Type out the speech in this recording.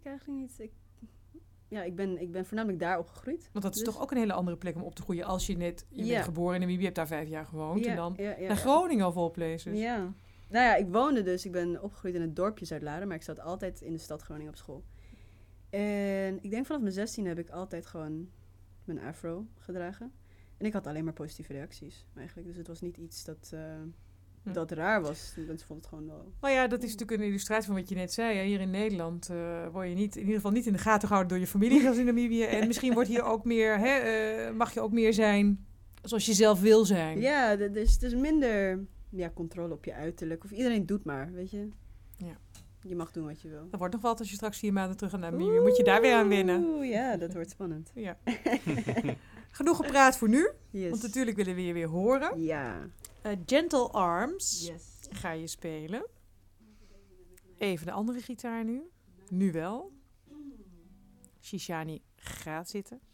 ik eigenlijk niet. Ik ben voornamelijk daar opgegroeid. Want dat is toch ook een hele andere plek om op te groeien. Als je bent geboren in Namibië, je hebt daar 5 jaar gewoond. En dan naar Groningen of all places. Ja. Nou ja, ik ben opgegroeid in het dorpje Zuid-Laren, maar ik zat altijd in de stad Groningen op school. En ik denk vanaf mijn 16 heb ik altijd gewoon mijn afro gedragen. En ik had alleen maar positieve reacties eigenlijk. Dus het was niet iets dat raar was. Mensen vonden het gewoon wel... Nou ja, dat is natuurlijk een illustratie van wat je net zei. Hè. Hier in Nederland word je in ieder geval niet in de gaten gehouden door je familie zoals in Namibië. En misschien wordt hier ook meer, mag je ook meer zijn zoals je zelf wil zijn. Ja, dus het is minder controle op je uiterlijk. Of iedereen doet maar, weet je. Ja. Je mag doen wat je wil. Dat wordt nog wat als je straks 4 maanden terug gaat naar Namibië. Moet je daar weer aan wennen. Oeh, ja, dat wordt spannend. Ja. Genoeg gepraat voor nu. Yes. Want natuurlijk willen we je weer horen. Ja. Gentle Arms Yes. ga je spelen. Even de andere gitaar nu. Nu wel. Shishani gaat zitten.